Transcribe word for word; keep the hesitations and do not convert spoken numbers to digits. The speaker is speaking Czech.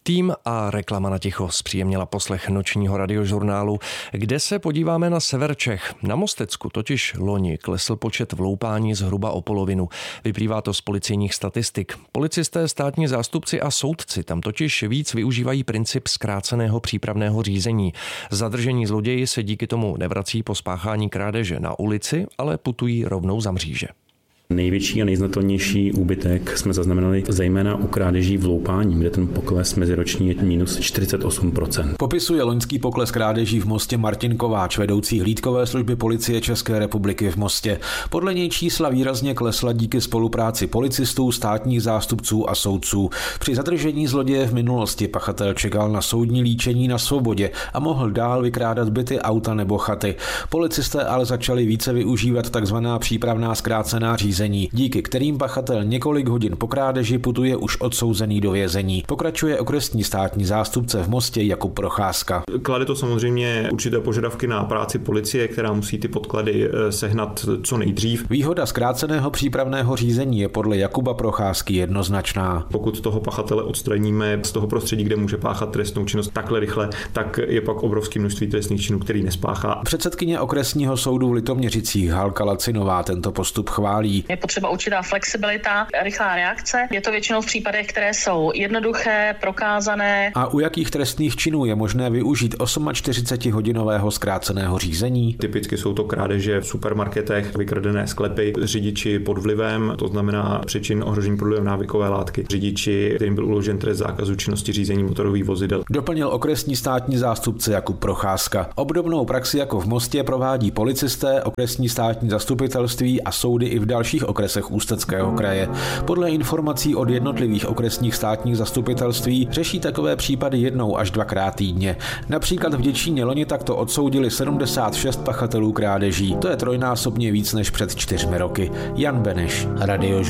Tým a reklama na ticho zpříjemnila poslech nočního radiožurnálu, kde se podíváme na sever Čech. Na Mostecku totiž loni klesl počet vloupání zhruba o polovinu. Vyplývá to z policejních statistik. Policisté, státní zástupci a soudci tam totiž víc využívají princip zkráceného přípravného řízení. Zadržení zloději se díky tomu nevrací po spáchání krádeže na ulici, ale putují rovnou za mříže. Největší a nejznatelnější úbytek jsme zaznamenali zejména u krádeží vloupání, kde ten pokles meziroční je minus čtyřicet osm procent. Popisuje loňský pokles krádeží v Mostě Martin Kováč, vedoucí hlídkové služby policie České republiky v Mostě. Podle něj čísla výrazně klesla díky spolupráci policistů, státních zástupců a soudců. Při zadržení zloděje v minulosti pachatel čekal na soudní líčení na svobodě a mohl dál vykrádat byty, auta nebo chaty. Policisté ale začali více využívat takzvaná přípravná zkrácená řízení, díky kterým pachatel několik hodin po krádeži putuje už odsouzený do vězení. Pokračuje okresní státní zástupce v Mostě Jakub Procházka. Klade to samozřejmě určité požadavky na práci policie, která musí ty podklady sehnat co nejdřív. Výhoda zkráceného přípravného řízení je podle Jakuba Procházky jednoznačná. Pokud toho pachatele odstraníme z toho prostředí, kde může páchat trestnou činnost takhle rychle, tak je pak obrovské množství trestných činů, který nespáchá. Předsedkyně okresního soudu v Litoměřicích Halka Lacinová tento postup chválí. Je potřeba určitá flexibilita, rychlá reakce. Je to většinou v případech, které jsou jednoduché, prokázané. A u jakých trestných činů je možné využít čtyřicetihodinového zkráceného řízení? Typicky jsou to krádeže v supermarketech, vykradené sklepy, řidiči pod vlivem, to znamená přečin ohrožení pod vlivem návykové látky, řidiči, kterým byl uložen trest zákazu činnosti řízení motorových vozidel. Doplnil okresní státní zástupce Jakub Procházka. Obdobnou praxi jako v Mostě provádí policisté, okresní státní zastupitelství a soudy i v dalších okresech Ústeckého kraje. Podle informací od jednotlivých okresních státních zastupitelství řeší takové případy jednou až dvakrát týdně. Například v Děčíně loni takto odsoudili sedmdesát šest pachatelů krádeží. To je trojnásobně víc než před čtyřmi roky. Jan Beneš, Radio